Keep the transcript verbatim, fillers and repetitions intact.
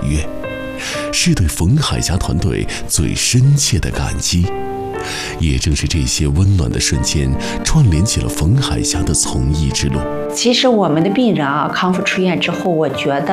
悦，是对冯海霞团队最深切的感激。也正是这些温暖的瞬间，串联起了冯海霞的从医之路。 其实我们的病人啊，康复出院之后，我觉得